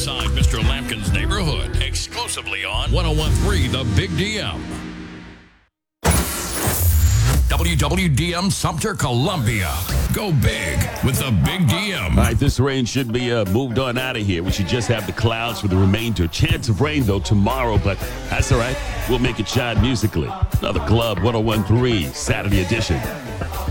inside Mr. Lampkin's neighborhood, exclusively on 101.3 The Big DM. WWDM Sumter, Columbia. Go big with the Big DM. All right, this rain should be moved on out of here. We should just have the clouds for the remainder. Chance of rain, though, tomorrow, but that's all right. We'll make it shine musically. Another Club 101.3 Saturday edition.